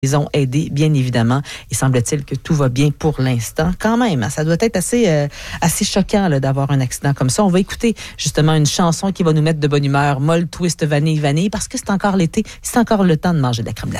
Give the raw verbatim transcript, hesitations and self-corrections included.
Ils ont aidé, bien évidemment. Et semble-t-il que tout va bien pour l'instant. Quand même, ça doit être assez, euh, assez choquant là, d'avoir un accident comme ça. On va écouter justement une chanson qui va nous mettre de bonne humeur. Molle, twist, vanille, vanille, parce que c'est encore l'été, c'est encore le temps de manger de la crème glacée.